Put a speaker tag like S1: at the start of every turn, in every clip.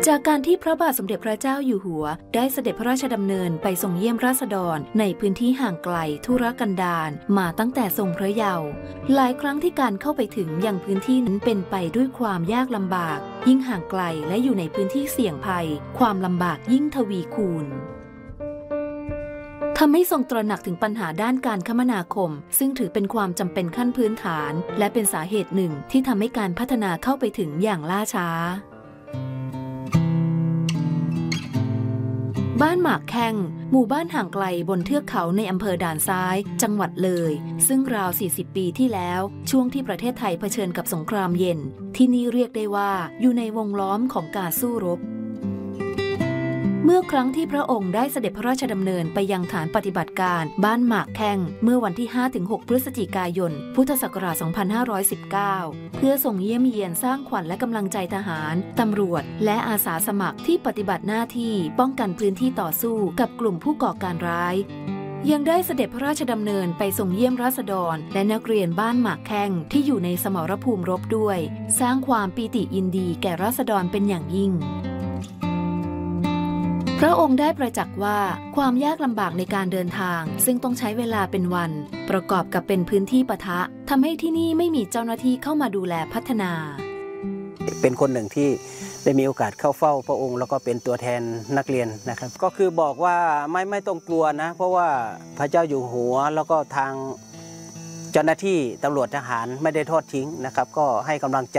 S1: จากการที่พระบาทสมเด็จพระเจ้าอยู่หัวได้เสด็จพระราชดำเนินไปทรงเยี่ยมราษฎรในพื้นที่ห่างไกลทุรกันดารมาตั้งแต่ทรงพระเยาว์หลายครั้งที่การเข้าไปถึงยังพื้นที่นั้นเป็นไปด้วยความยากลำบากยิ่งห่างไกลและอยู่ในพื้นที่เสี่ยงภัยความลำบากยิ่งทวีคูณทำให้ทรงตระหนักถึงปัญหาด้านการคมนาคมซึ่งถือเป็นความจำเป็นขั้นพื้นฐานและเป็นสาเหตุหนึ่งที่ทำให้การพัฒนาเข้าไปถึงอย่างล่าช้าบ้านหมากแข้งหมู่บ้านห่างไกลบนเทือกเขาในอำเภอด่านซ้ายจังหวัดเลยซึ่งราว40 ปีที่แล้วช่วงที่ประเทศไทยเผชิญกับสงครามเย็นที่นี่เรียกได้ว่าอยู่ในวงล้อมของการสู้รบเมื่อครั้งที่พระองค์ได้เสด็จพระราชดำเนินไปยังฐานปฏิบัติการบ้านหมากแข้งเมื่อวันที่ 5-6 พฤศจิกายน พุทธศักราช 2519 เพื่อส่งเยี่ยมเยียนสร้างขวัญและกำลังใจทหารตำรวจและอาสาสมัครที่ปฏิบัติหน้าที่ป้องกันพื้นที่ต่อสู้กับกลุ่มผู้ก่อการร้ายยังได้เสด็จพระราชดำเนินไปส่งเยี่ยมราษฎรและนักเรียนบ้านหมากแข้งที่อยู่ในสมรภูมิรบด้วยสร้างความปีติยินดีแก่ราษฎรเป็นอย่างยิ่งพระองค์ได้ประจักษ์ว่าความยากลำบากในการเดินทางซึ่งต้องใช้เวลาเป็นวันประกอบกับเป็นพื้นที่ปะทะทำให้ที่นี่ไม่มีเจ้าหน้าที่เข้ามาดูแลพัฒนา
S2: เป็นคนหนึ่งที่ได้มีโอกาสเข้าเฝ้าพระองค์แล้วก็เป็นตัวแทนนักเรียนนะครับก็คือบอกว่าไม่ต้องกลัวนะเพราะว่าพระเจ้าอยู่หัวแล้วก็ทางเจ้าหน้าที่ตำรวจทหารไม่ได้ทอดทิ้งนะครับก็ให้กำลังใจ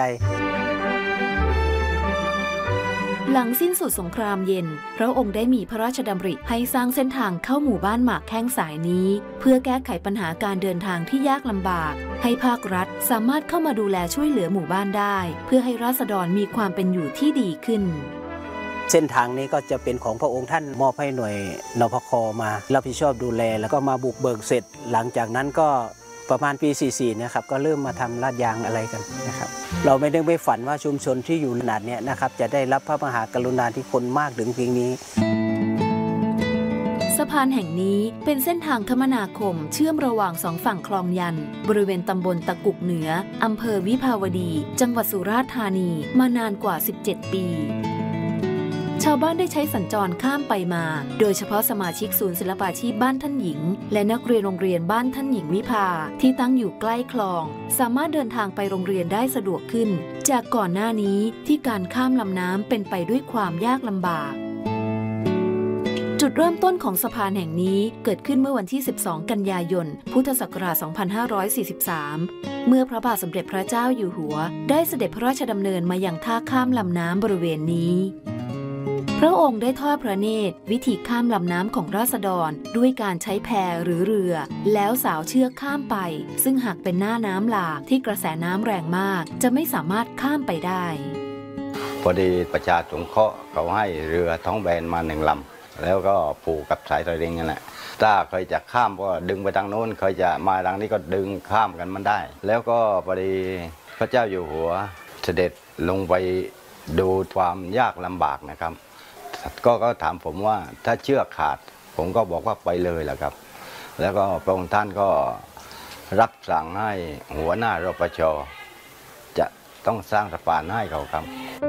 S1: หลังสิ้นสุดสงครามเย็นพระองค์ได้มีพระราชดำริให้สร้างเส้นทางเข้าหมู่บ้านหมากแข้งสายนี้เพื่อแก้ไขปัญหาการเดินทางที่ยากลำบากให้ภาครัฐสามารถเข้ามาดูแลช่วยเหลือหมู่บ้านได้เพื่อให้ราษฎรมีความเป็นอยู่ที่ดีขึ้น
S2: เส้นทางนี้ก็จะเป็นของพระองค์ท่านมอบให้หน่วยนพค.มารับผิดชอบดูแลแล้วก็มาบุกเบิกเสร็จหลังจากนั้นก็ประมาณปี 44 นะครับก็เริ่มมาทำลาดยางอะไรกันนะครับเราไม่ได้ไปฝันว่าชุมชนที่อยู่ขนาดนี้นะครับจะได้รับพระมหากรุณาธิคุณมากถึงเพียงนี้
S1: สะพานแห่งนี้เป็นเส้นทางคมนาคมเชื่อมระหว่างสองฝั่งคลองยันบริเวณตำบลตะกุกเหนืออำเภอวิภาวดีจังหวัดสุราษฎร์ธานีมานานกว่า17 ปีชาวบ้านได้ใช้สัญจรข้ามไปมาโดยเฉพาะสมาชิกศูนย์ศิลปาชีพบ้านท่านหญิงและนักเรียนโรงเรียนบ้านท่านหญิงวิภาที่ตั้งอยู่ใกล้คลองสามารถเดินทางไปโรงเรียนได้สะดวกขึ้นจากก่อนหน้านี้ที่การข้ามลำน้ำเป็นไปด้วยความยากลำบากจุดเริ่มต้นของสะพานแห่งนี้เกิดขึ้นเมื่อวันที่ 12 กันยายน พุทธศักราช 2543 เมื่อพระบาทสมเด็จพระเจ้าอยู่หัวได้เสด็จพระราชดำเนินมายังท่าข้ามลำน้ำบริเวณนี้พระองค์ได้ทอดพระเนตรวิธีข้ามลำน้ำของราษฎรด้วยการใช้แพหรือเรือแล้วสาวเชือกข้ามไปซึ่งหากเป็นหน้าน้ำหลากที่กระแสน้ำแรงมากจะไม่สามารถข้ามไปได้
S3: พอดีประชาสงเคราะห์เขาให้เรือท้องแบนมา1 ลำแล้วก็ผูกกับสายสลิงนั่นแหละถ้าเคยจะข้ามก็ดึงไปทางโน้นเคยจะมาทางนี้ก็ดึงข้ามกันมันได้แล้วก็พอดีพระเจ้าอยู่หัวเสด็จลงไปดูความยากลำบากนะครับก็ถามผมว่าถ้าเชือกขาดผมก็บอกว่าไปเลยแหละครับแล้วก็พระองค์ท่านก็รับสั่งให้หัวหน้ารปช.จะต้องสร้างสะพานให้เขาครับ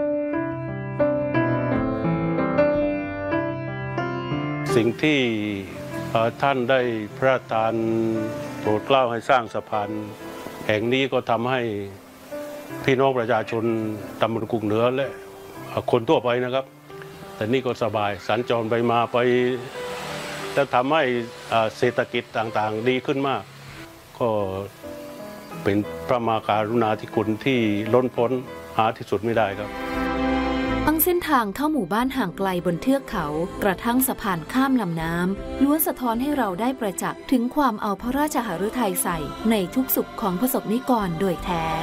S4: สิ่งที่ท่านได้พระราชทานโปรดเกล้าให้สร้างสะพานแห่งนี้ก็ทำให้พี่น้องประชาชนตำบลกุกเหนือและคนทั่วไปนะครับแต่นี่ก็สบายสัญจรไปมาไปแล้วทำให้เศรษฐกิจต่างๆดีขึ้นมากก็เป็นพระมหากรุณาธิคุณที่ล้นพ้นหาที่สุดไม่ได้ครับ
S1: ทั้งเส้นทางเข้าหมู่บ้านห่างไกลบนเทือกเขากระทั่งสะพานข้ามลำน้ำล้วนสะท้อนให้เราได้ประจักษ์ถึงความเอาพระราชหฤทัยใส่ในทุกสุขของประสบนิกรโดยแท้